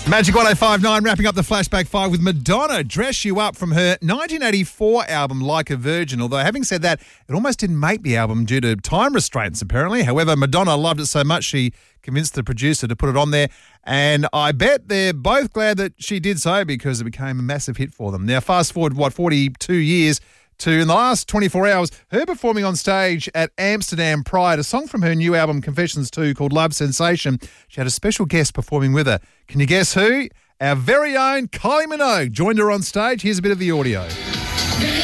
Magic 105.9 wrapping up the Flashback 5 with Madonna, Dress You Up from her 1984 album Like a Virgin. Although, having said that, it almost didn't make the album due to time restraints, apparently. However, Madonna loved it so much she convinced the producer to put it on there. And I bet they're both glad that she did so because it became a massive hit for them. Now, fast forward, 42 years to, in the last 24 hours, her performing on stage at Amsterdam Pride, a song from her new album Confessions 2 called Love Sensation. She had a special guest performing with her. Can you guess who? Our very own Kylie Minogue joined her on stage. Here's a bit of the audio.